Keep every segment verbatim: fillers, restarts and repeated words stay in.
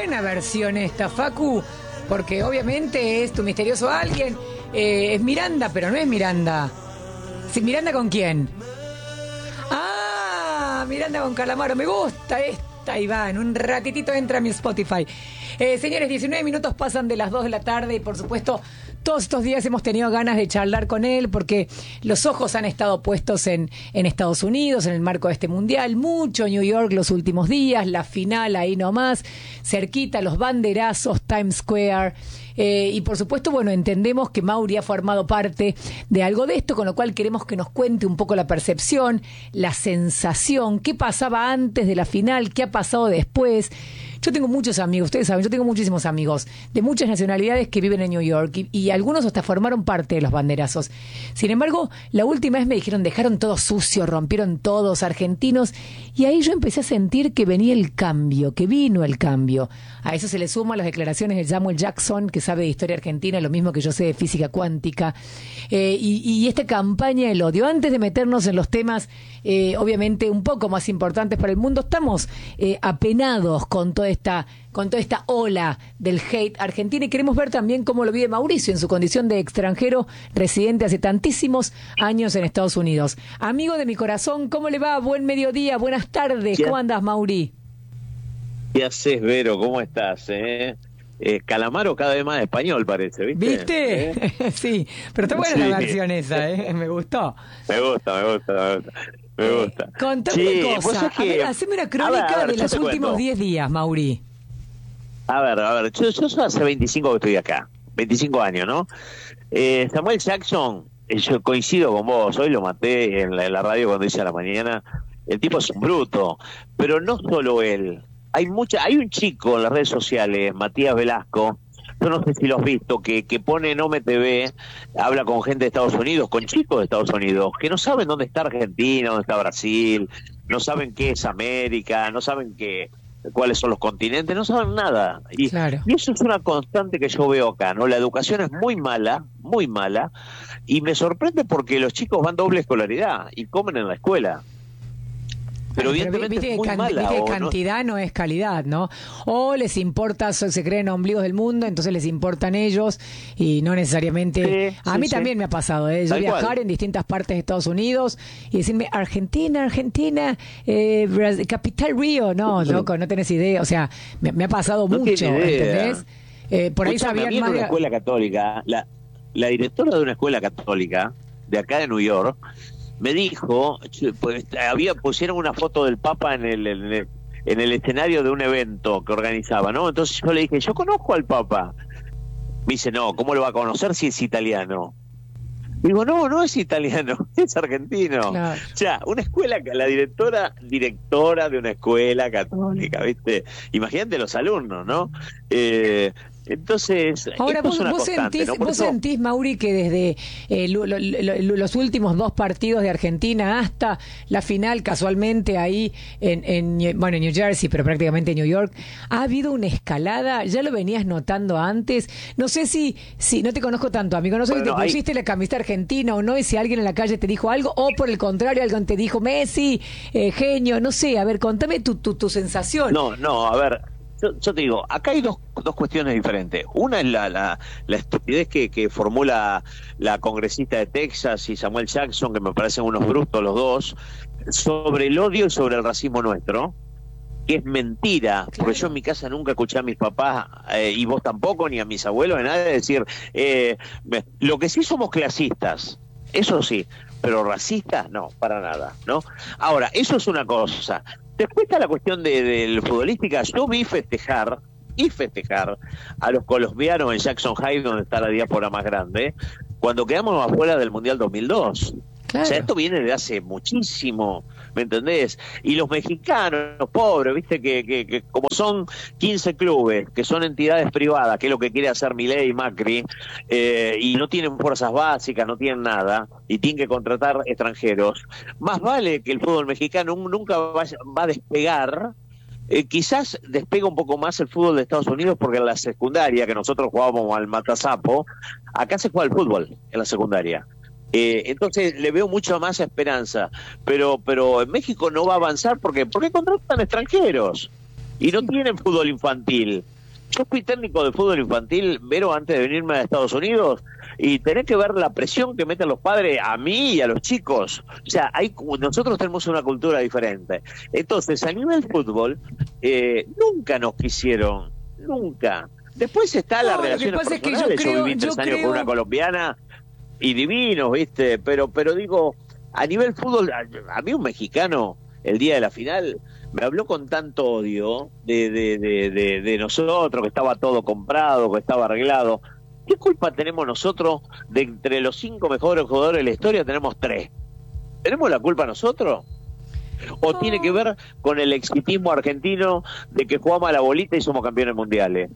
buena versión esta, Facu, porque obviamente es tu misterioso alguien. Eh, es Miranda, pero no es Miranda. ¿Sí, Miranda con quién? Ah, Miranda con Calamaro. Me gusta esta, ahí va. En un ratitito entra a mi Spotify. Eh, señores, diecinueve minutos pasan de las dos de la tarde y por supuesto todos estos días hemos tenido ganas de charlar con él porque los ojos han estado puestos en, en Estados Unidos, en el marco de este mundial, mucho New York los últimos días, la final ahí nomás, cerquita, los banderazos, Times Square. Eh, y por supuesto, bueno, entendemos que Mauri ha formado parte de algo de esto, con lo cual queremos que nos cuente un poco la percepción, la sensación, qué pasaba antes de la final, qué ha pasado después. Yo tengo muchos amigos, ustedes saben, yo tengo muchísimos amigos de muchas nacionalidades que viven en New York y, y algunos hasta formaron parte de los banderazos. Sin embargo, la última vez me dijeron, dejaron todo sucio, rompieron todos, argentinos, y ahí yo empecé a sentir que venía el cambio, que vino el cambio. A eso se le suman las declaraciones de Samuel Jackson, que sabe de historia argentina, lo mismo que yo sé de física cuántica, eh, y, y esta campaña del odio. Antes de meternos en los temas, eh, obviamente, un poco más importantes para el mundo, estamos eh, apenados con toda esta con toda esta ola del hate argentino y queremos ver también cómo lo vive Mauricio en su condición de extranjero residente hace tantísimos años en Estados Unidos. Amigo de mi corazón, ¿cómo le va? Buen mediodía, buenas tardes. ¿Cómo andas, Mauri? ¿Qué haces, Vero? ¿Cómo estás? Eh? Eh, Calamaro cada vez más español parece, ¿viste? ¿Viste? ¿Eh? Sí, pero está buena sí. La versión esa, ¿eh? Me gustó. Me gusta, me gusta, me gusta. Me gusta. Eh, contame sí, una cosa, que... a ver, haceme una crónica a ver, a ver, de los últimos diez días, Mauri. A ver, a ver, yo, yo hace veinticinco que estoy acá, veinticinco años, ¿no? Eh, Samuel Jackson, yo coincido con vos, hoy lo maté en la, en la radio cuando hice a la mañana, el tipo es un bruto, pero no solo él, hay mucha, hay un chico en las redes sociales, Matías Velasco, yo no sé si lo has visto, que, que pone en O M T V, habla con gente de Estados Unidos, con chicos de Estados Unidos, que no saben dónde está Argentina, dónde está Brasil, no saben qué es América, no saben qué... cuáles son los continentes, no saben nada. Y, claro. y eso es una constante que yo veo acá, ¿no? La educación es muy mala, muy mala, y me sorprende porque los chicos van doble escolaridad y comen en la escuela. Pero evidentemente viste, es muy can, mala. Viste, o cantidad no... no es calidad, ¿no? O les importa, se creen ombligos del mundo, entonces les importan ellos y no necesariamente... Sí, a sí, mí sí. también me ha pasado, ¿eh? Yo Tal viajar cual. en distintas partes de Estados Unidos y decirme, Argentina, Argentina, eh, Brasil, Capital Río, no, Sí. loco, no tenés idea, o sea, me, me ha pasado No mucho, tiene idea. ¿entendés? Eh, por ahí Escuchame, sabían a mí en más una de... escuela católica, la, la directora de una escuela católica de acá de New York me dijo, pues, había pusieron una foto del Papa en el, en el en el escenario de un evento que organizaba, ¿no? Entonces yo le dije, yo conozco al Papa. Me dice, no, ¿cómo lo va a conocer si es italiano? Digo, no, no es italiano, es argentino. Claro. O sea, una escuela, la directora, directora de una escuela católica, ¿viste? Imagínate los alumnos, ¿no? Eh, entonces, ahora esto vos, es una vos constante, sentís, ¿no? Por vos eso... sentís, Mauri, que desde eh, lo, lo, lo, los últimos dos partidos de Argentina hasta la final, casualmente ahí en, en bueno en New Jersey, pero prácticamente en New York, ha habido una escalada. Ya lo venías notando antes. No sé si, si no te conozco tanto, amigo, no sé Bueno, si te no, pusiste hay... la camiseta argentina o no, y si alguien en la calle te dijo algo, o por el contrario, alguien te dijo Messi, eh, genio, no sé. A ver, contame tu, tu, tu sensación. No, no, a ver, yo, yo te digo, acá hay dos, dos cuestiones diferentes. Una es la, la, la estupidez que, que formula la congresista de Texas y Samuel Jackson, que me parecen unos brutos los dos, sobre el odio y sobre el racismo nuestro, que es mentira, Claro. porque yo en mi casa nunca escuché a mis papás, eh, y vos tampoco, ni a mis abuelos, de nadie decir, eh, me, lo que sí somos clasistas, eso sí, pero racistas no, para nada, ¿no? Ahora, eso es una cosa. Después está la cuestión de, de futbolística. Yo vi festejar, y festejar a los colombianos en Jackson Heights, donde está la diáspora más grande, cuando quedamos afuera del Mundial dos mil dos. Claro. O sea, esto viene de hace muchísimo, ¿me entendés? Y los mexicanos, los pobres, viste, que, que, que como son quince clubes, que son entidades privadas, que es lo que quiere hacer Milei y Macri, eh, y no tienen fuerzas básicas, no tienen nada, y tienen que contratar extranjeros, más vale que el fútbol mexicano nunca vaya, va a despegar. Eh, quizás despega un poco más el fútbol de Estados Unidos porque en la secundaria, que nosotros jugábamos al matasapo, acá se juega el fútbol en la secundaria. Eh, entonces le veo mucha más esperanza, pero pero en México no va a avanzar porque porque contratan extranjeros y no tienen fútbol infantil. Yo fui técnico de fútbol infantil, Vero, antes de venirme a Estados Unidos, y tenés que ver la presión que meten los padres a mí y a los chicos. O sea, hay, nosotros tenemos una cultura diferente. Entonces, a nivel fútbol, eh, nunca nos quisieron, nunca. Después está no, la relación personales. Es que yo, creo, yo viví tres yo años creo... con una colombiana y divinos, ¿viste? Pero, pero digo, a nivel fútbol, a, a mí un mexicano, el día de la final, me habló con tanto odio de, de, de, de, de nosotros, que estaba todo comprado, que estaba arreglado. ¿Qué culpa tenemos nosotros de entre los cinco mejores jugadores de la historia tenemos tres? ¿Tenemos la culpa nosotros? ¿O oh. tiene que ver con el exitismo argentino de que jugamos a la bolita y somos campeones mundiales?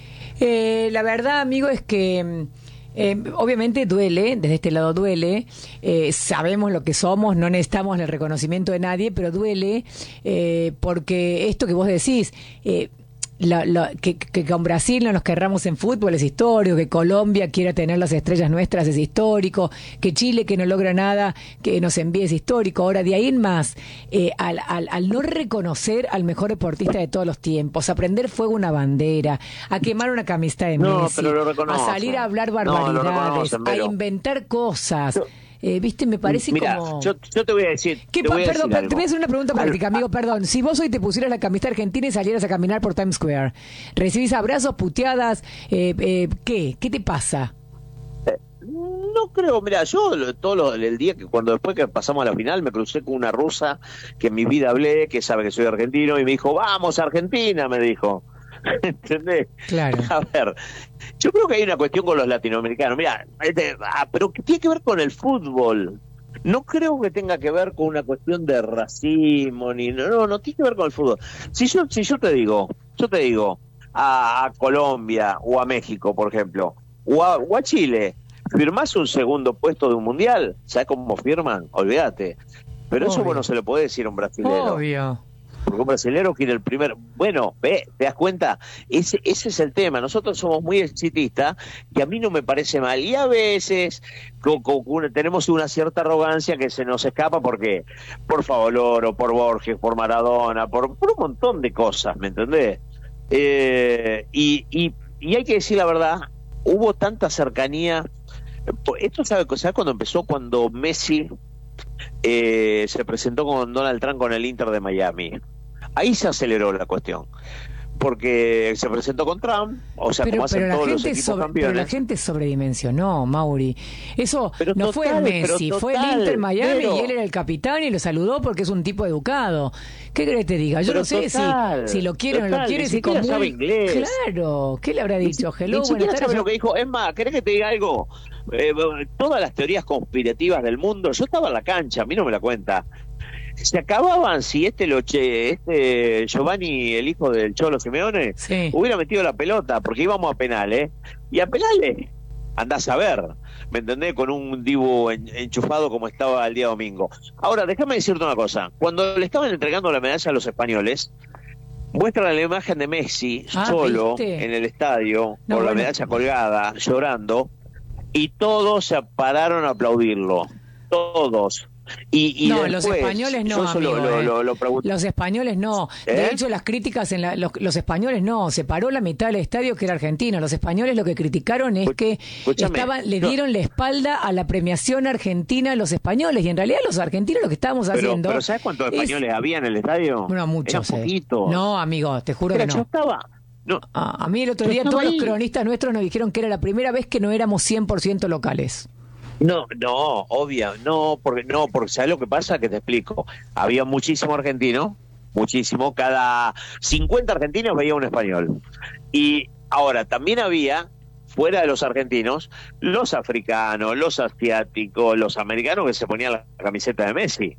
Eh, la verdad, amigo, es que... Eh, obviamente duele, desde este lado duele, eh, sabemos lo que somos, no necesitamos el reconocimiento de nadie, pero duele eh, porque esto que vos decís, eh, la, la, que, que con Brasil no nos querramos en fútbol es histórico, que Colombia quiera tener las estrellas nuestras es histórico, que Chile que no logra nada que nos envíe es histórico. Ahora, de ahí en más, eh, al, al, al no reconocer al mejor deportista de todos los tiempos, a prender fuego una bandera, a quemar una camiseta de no, Messi, a salir a hablar barbaridades, no, a inventar cosas... Yo... Eh, Viste, me parece Mirá, como... Yo, yo te voy a decir... ¿Qué, te voy a perdón, decir te voy a hacer una pregunta práctica, amigo, perdón. Si vos hoy te pusieras la camiseta argentina y salieras a caminar por Times Square, ¿recibís abrazos, puteadas? Eh, eh, ¿Qué? ¿Qué te pasa? Eh, no creo, mira, yo todo lo, el día que cuando después que pasamos a la final me crucé con una rusa que en mi vida hablé, que sabe que soy argentino, y me dijo, vamos Argentina, me dijo. ¿Entendés? Claro. A ver, yo creo que hay una cuestión con los latinoamericanos. Mira, este, ah, pero que tiene que ver con el fútbol. No creo que tenga que ver con una cuestión de racismo, ni no, no, no tiene que ver con el fútbol. Si yo, si yo te digo, yo te digo, a, a Colombia o a México, por ejemplo, o a, o a Chile, firmás un segundo puesto de un mundial, ¿sabes cómo firman? Olvídate. Pero Obvio. Eso bueno se lo puede decir a un brasileño. Obvio. Porque un brasileño quiere el primer... Bueno, ve, ¿te das cuenta? Ese, ese es el tema. Nosotros somos muy exitistas y a mí no me parece mal. Y a veces con, con, con, tenemos una cierta arrogancia que se nos escapa porque por Favaloro, por Borges, por Maradona, por, por un montón de cosas, ¿me entendés? Eh, y, y, y hay que decir la verdad, hubo tanta cercanía. Esto, ¿sabe, ¿sabe cuándo empezó? Cuando Messi eh, se presentó con Donald Trump con el Inter de Miami. Ahí se aceleró la cuestión, porque se presentó con Trump, o sea, pero, como hacen pero todos la los gente equipos sobre, campeones. Pero la gente sobredimensionó, Mauri. Eso pero no total, fue Messi, total, fue el Inter Miami pero... y él era el capitán y lo saludó porque es un tipo educado. ¿Qué querés que te diga? Yo pero no sé total, si, si lo quiere o no lo quiere. Si como sabe muy... inglés. Claro, ¿qué le habrá dicho? Ni, Hello, ni siquiera sabe lo que dijo. Es más, ¿querés que te diga algo? Eh, todas las teorías conspirativas del mundo, yo estaba en la cancha, a mí no me la cuenta. Se acababan si este Loche, este Giovanni, el hijo del Cholo Simeone, sí. hubiera metido la pelota, porque íbamos a penales, y a penales andás a ver, ¿me entendés? Con un Dibu en, enchufado como estaba el día domingo. Ahora, déjame decirte una cosa, cuando le estaban entregando la medalla a los españoles, muestran la imagen de Messi ah, solo ¿viste? En el estadio, no, con bueno. la medalla colgada, llorando, y todos se pararon a aplaudirlo, todos. Y, y no, después, los españoles no, amigo, lo, eh. lo, lo, lo los españoles no. ¿Eh? De hecho, las críticas en la, los, los españoles no. Se paró la mitad del estadio que era argentino. Los españoles lo que criticaron es que estaban, le dieron no. la espalda a la premiación argentina a los españoles. Y en realidad los argentinos lo que estábamos pero, haciendo... ¿Pero sabes cuántos españoles es... había en el estadio? Bueno, muchos. Eran poquitos. No, amigo, te juro pero que no. no. Yo estaba... No. A, a mí el otro día todos ahí. Los cronistas nuestros nos dijeron que era la primera vez que no éramos cien por ciento locales. No, no, obvio, no, porque no, porque ¿sabes lo que pasa? Que te explico. Había muchísimo argentino, muchísimo, cada cincuenta argentinos veía un español. Y ahora también había, fuera de los argentinos, los africanos, los asiáticos, los americanos que se ponían la camiseta de Messi.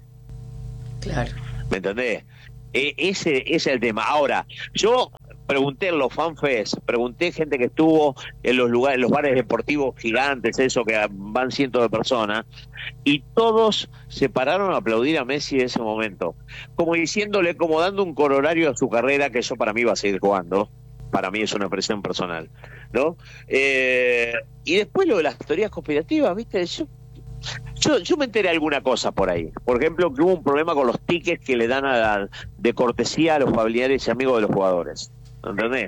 Claro. ¿Me entendés? E- ese, ese es el tema. Ahora, yo... pregunté en los fanfests, pregunté gente que estuvo en los lugares, los bares deportivos gigantes, eso que van cientos de personas, y todos se pararon a aplaudir a Messi en ese momento, como diciéndole, como dando un corolario a su carrera, que eso para mí va a seguir jugando, para mí es una impresión personal, ¿no? Eh, y después lo de las teorías conspirativas, ¿viste? Yo Yo, yo me enteré alguna cosa por ahí. Por ejemplo, que hubo un problema con los tickets que le dan a la, de cortesía a los familiares y amigos de los jugadores. ¿Entendés?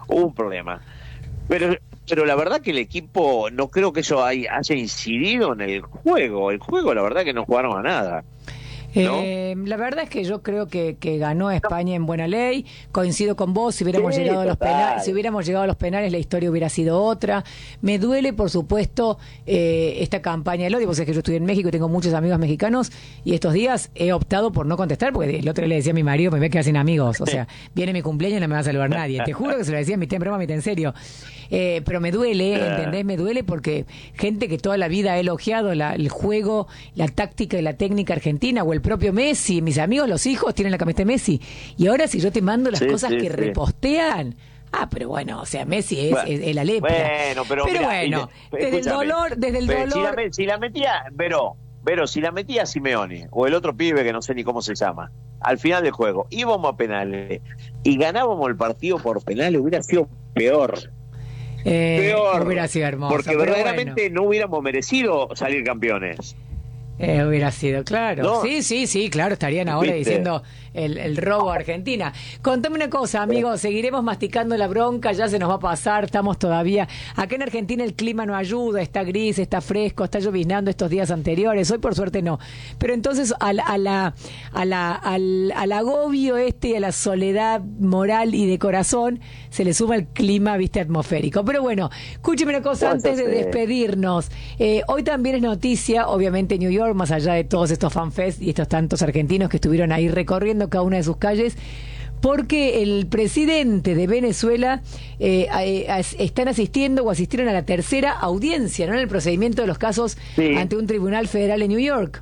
hubo un problema. Pero pero la verdad que el equipo, no creo que eso hay- haya incidido en el juego. El juego, la verdad que no jugaron a nada, ¿no? Eh, la verdad es que yo creo que, que ganó España en buena ley. Coincido con vos, si hubiéramos Sí, llegado a los total. penales, si hubiéramos llegado a los penales, la historia hubiera sido otra. Me duele, por supuesto, eh, esta campaña del odio. Vos sabés que yo estuve en México y tengo muchos amigos mexicanos, y estos días he optado por no contestar, porque el otro día le decía a mi marido, me voy a quedar sin amigos. O sea, viene mi cumpleaños y no me va a saludar nadie. Te juro que se lo decía en mi tiempo, broma, en serio. Eh, pero me duele, ¿entendés? Me duele porque gente que toda la vida ha elogiado la- el juego, la táctica y la técnica argentina, o el propio Messi, mis amigos, los hijos tienen la camiseta de Messi. Y ahora si yo te mando las Sí, cosas sí, que sí. repostean, ah, pero bueno, o sea, Messi es, Bueno, es, es la lepra. bueno, pero, mirá, bueno, y- desde el escúchame, dolor, desde el pero si la, dolor... me- si la metía, pero, pero si la metía Simeone o el otro pibe que no sé ni cómo se llama, al final del juego, íbamos a penales y ganábamos el partido por penales, hubiera sido peor. eh, Peor. hubiera sido hermoso. Porque pero verdaderamente bueno. no hubiéramos merecido salir campeones. Eh, hubiera sido, claro. ¿No? Sí, sí, sí, claro, estarían ahora ¿Viste? diciendo el, el robo a Argentina. Contame una cosa, amigo, seguiremos masticando la bronca, ya se nos va a pasar, estamos todavía... Acá en Argentina el clima no ayuda, está gris, está fresco, está lloviznando estos días anteriores, hoy por suerte no. Pero entonces a la, a la, a la, al, al agobio este y a la soledad moral y de corazón se le suma el clima, viste, atmosférico. Pero bueno, escúcheme una cosa Bueno, antes de sí. despedirnos. Eh, hoy también es noticia, obviamente, New York, más allá de todos estos fanfests y estos tantos argentinos que estuvieron ahí recorriendo cada una de sus calles, porque el presidente de Venezuela eh, eh, as- están asistiendo o asistieron a la tercera audiencia, ¿no? En el procedimiento de los casos Sí. ante un tribunal federal en New York.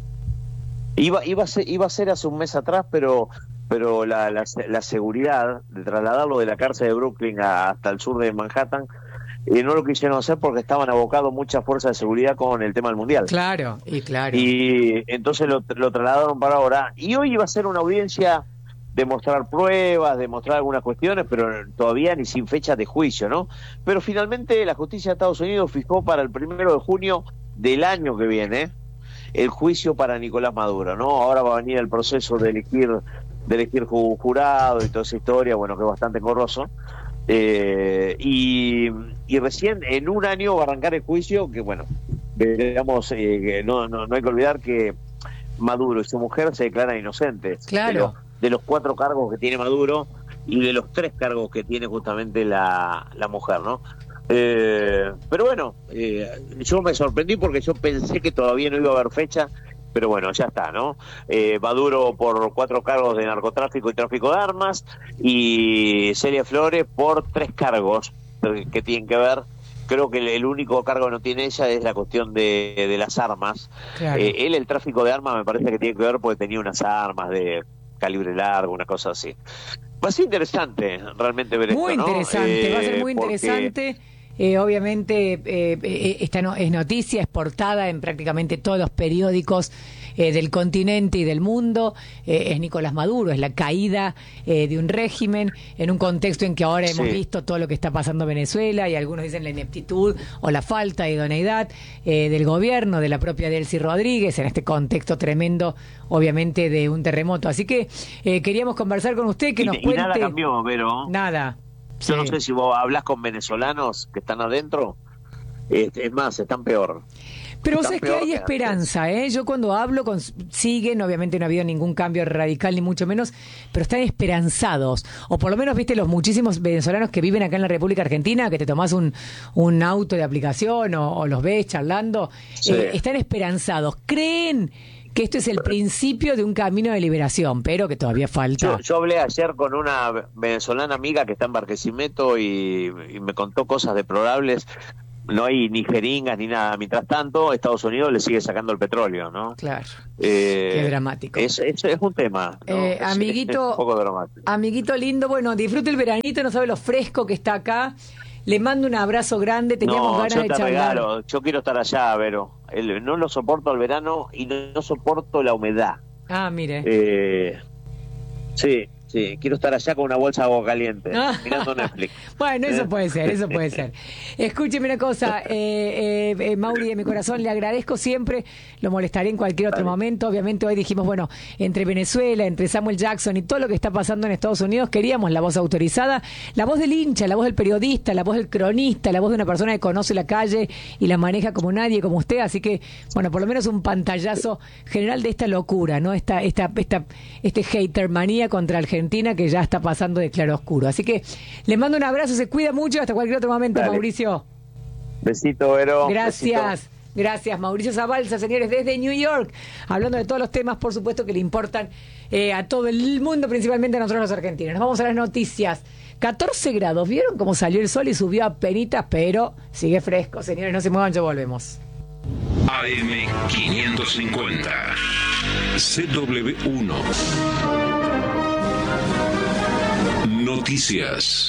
Iba, iba, a ser, iba a ser hace un mes atrás, pero pero la, la, la seguridad de trasladarlo de la cárcel de Brooklyn a- hasta el sur de Manhattan, eh, no lo quisieron hacer porque estaban abocados muchas fuerzas de seguridad con el tema del Mundial. Claro, y claro. Y entonces lo, lo trasladaron para ahora. Y hoy iba a ser una audiencia de mostrar pruebas, de mostrar algunas cuestiones, pero todavía ni sin fecha de juicio, ¿no? Pero finalmente la justicia de Estados Unidos fijó para el primero de junio del año que viene el juicio para Nicolás Maduro, ¿no? Ahora va a venir el proceso de elegir, de elegir ju- jurado y toda esa historia, bueno, que es bastante engorroso. Eh, y, y recién en un año va a arrancar el juicio, que bueno, digamos, eh, que no, no, no hay que olvidar que Maduro y su mujer se declaran inocentes Claro. de, los, de los cuatro cargos que tiene Maduro y de los tres cargos que tiene justamente la, la mujer, ¿no? Eh, pero bueno, eh, yo me sorprendí porque yo pensé que todavía no iba a haber fecha, pero bueno, ya está, ¿no? Eh, Maduro por cuatro cargos de narcotráfico y tráfico de armas, y Celia Flores por tres cargos que tienen que ver. Creo que el, el único cargo que no tiene ella es la cuestión de, de las armas. Claro. Eh, él el tráfico de armas me parece que tiene que ver porque tenía unas armas de calibre largo, una cosa así. Va a ser interesante realmente ver Muy esto, ¿no? interesante, va a ser Eh, muy porque- interesante. Eh, obviamente, eh, eh, esta no, es noticia, es portada en prácticamente todos los periódicos eh, del continente y del mundo. Eh, es Nicolás Maduro, es la caída eh, de un régimen en un contexto en que ahora hemos Sí. visto todo lo que está pasando en Venezuela, y algunos dicen la ineptitud o la falta de idoneidad eh, del gobierno, de la propia Delcy Rodríguez, en este contexto tremendo, obviamente, de un terremoto. Así que eh, queríamos conversar con usted, que y, nos y cuente... nada cambió, pero Nada. yo no Sí. sé si vos hablas con venezolanos que están adentro, es, es más, están peor. Pero vos Están sabés que peor hay que esperanza, ¿eh? Yo cuando hablo, con, siguen, obviamente no ha habido ningún cambio radical, ni mucho menos, pero están esperanzados. O por lo menos, viste, los muchísimos venezolanos que viven acá en la República Argentina, que te tomás un, un auto de aplicación o, o los ves charlando, Sí. eh, están esperanzados. Creen que esto es el principio de un camino de liberación, pero que todavía falta. Yo, yo hablé ayer con una venezolana amiga que está en Barquisimeto y, y me contó cosas deplorables. No hay ni jeringas ni nada. Mientras tanto, Estados Unidos le sigue sacando el petróleo, ¿no? Claro. Eh, Qué dramático. Es, es, es un tema, ¿no? Eh, Es- amiguito- es un poco dramático. Amiguito lindo, bueno, disfrute el veranito, no sabe lo fresco que está acá. Le mando un abrazo grande, teníamos No, ganas yo de te charlar. regalo. Yo quiero estar allá, Vero. El- no lo soporto el verano y no, no soporto la humedad. Ah, mire. Eh, sí, Sí, quiero estar allá con una bolsa de agua caliente, mirando Netflix. Bueno, eso puede ser, eso puede ser. Escúcheme una cosa, eh, eh, eh, Mauri, de mi corazón, le agradezco siempre, lo molestaré en cualquier otro Dale. momento. Obviamente hoy dijimos, bueno, entre Venezuela, entre Samuel Jackson y todo lo que está pasando en Estados Unidos, queríamos la voz autorizada, la voz del hincha, la voz del periodista, la voz del cronista, la voz de una persona que conoce la calle y la maneja como nadie, como usted. Así que, bueno, por lo menos un pantallazo general de esta locura, ¿no? Esta, esta, esta, este hater manía contra Argentina que ya está pasando de claroscuro. Así que le mando un abrazo, se cuida mucho, hasta cualquier otro momento. Dale. Mauricio. Besito, Vero. Gracias. Besito. Gracias, Mauricio Zabalza, señores, desde New York, hablando de todos los temas, por supuesto, que le importan eh, a todo el mundo, principalmente a nosotros los argentinos. Nos vamos a las noticias. catorce grados, ¿vieron cómo salió el sol y subió a penitas? Pero sigue fresco, señores, no se muevan, ya volvemos. A M quinientos cincuenta, C W uno. Noticias.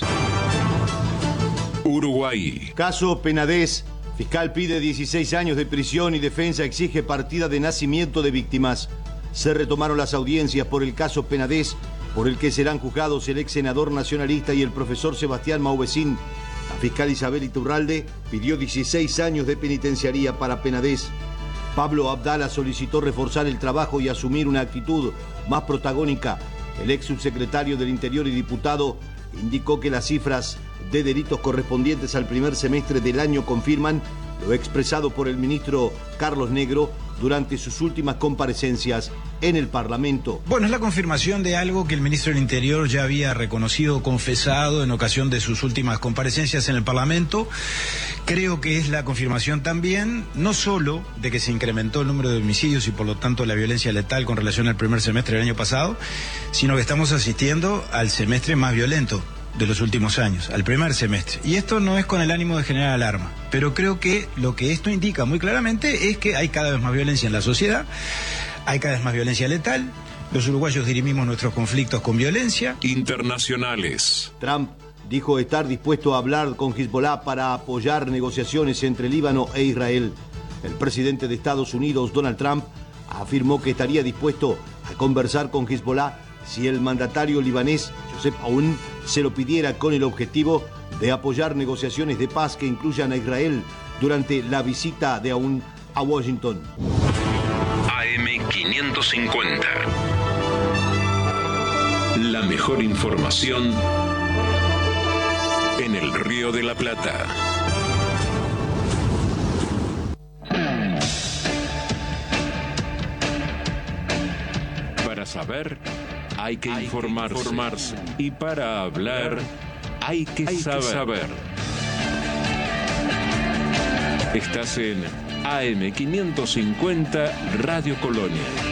Uruguay. Caso Penades. Fiscal pide dieciséis años de prisión y defensa exige partida de nacimiento de víctimas. Se retomaron las audiencias por el caso Penades, por el que serán juzgados el ex senador nacionalista y el profesor Sebastián Mauvecín. La fiscal Isabel Iturralde pidió dieciséis años de penitenciaría para Penades. Pablo Abdala solicitó reforzar el trabajo y asumir una actitud más protagónica. El ex subsecretario del Interior y diputado indicó que las cifras de delitos correspondientes al primer semestre del año confirman lo expresado por el ministro Carlos Negro durante sus últimas comparecencias en el Parlamento. Bueno, es la confirmación de algo que el ministro del Interior ya había reconocido, confesado en ocasión de sus últimas comparecencias en el Parlamento. Creo que es la confirmación también, no solo de que se incrementó el número de homicidios y por lo tanto la violencia letal con relación al primer semestre del año pasado, sino que estamos asistiendo al semestre más violento de los últimos años, al primer semestre. Y esto no es con el ánimo de generar alarma, pero creo que lo que esto indica muy claramente es que hay cada vez más violencia en la sociedad, hay cada vez más violencia letal, los uruguayos dirimimos nuestros conflictos con violencia. Internacionales. Trump dijo estar dispuesto a hablar con Hezbollah para apoyar negociaciones entre Líbano e Israel. El presidente de Estados Unidos, Donald Trump, afirmó que estaría dispuesto a conversar con Hezbollah si el mandatario libanés, Joseph Aoun, se lo pidiera con el objetivo de apoyar negociaciones de paz que incluyan a Israel durante la visita de Aoun a Washington. A M quinientos cincuenta. La mejor información en el Río de la Plata. Para saber, hay que hay informarse. Que informarse. Y para hablar, hay que, hay saber. que saber. Estás en A M quinientos cincuenta Radio Colonia.